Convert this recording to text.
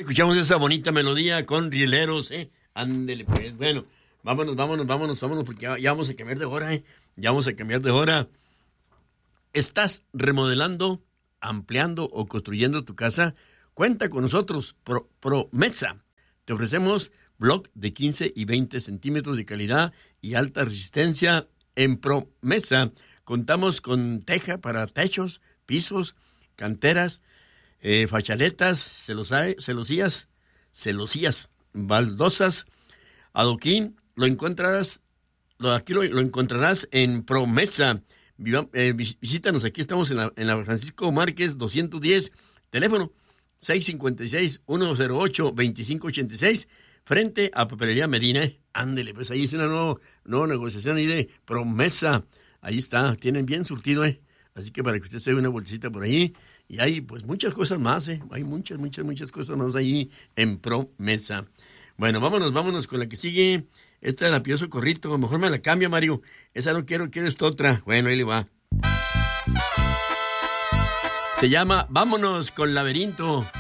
escuchamos esa bonita melodía con rieleros, Ándele, pues. Bueno, vámonos, porque ya vamos a cambiar de hora, Ya vamos a cambiar de hora. ¿Estás remodelando, ampliando o construyendo tu casa? Cuenta con nosotros, Promesa. Te ofrecemos bloc de 15 y 20 centímetros de calidad y alta resistencia en Promesa. Contamos con teja para techos, pisos, canteras, fachaletas, celosías, baldosas, adoquín. Lo encontrarás en Promesa. Visítanos, aquí estamos en la Francisco Márquez 210, teléfono 656-108-2586, frente a Papelería Medina. Ándele, pues ahí es una nueva negociación ahí de Promesa. Ahí está, tienen bien surtido, Así que para que usted se dé una bolsita por ahí. Y hay pues muchas cosas más, Hay muchas cosas más ahí en Promesa. Bueno, vámonos con la que sigue. Esta es la Pío Socorrito. A lo mejor me la cambia, Mario. Esa no quiero esta otra. Bueno, ahí le va. Se llama Vámonos con Laberinto.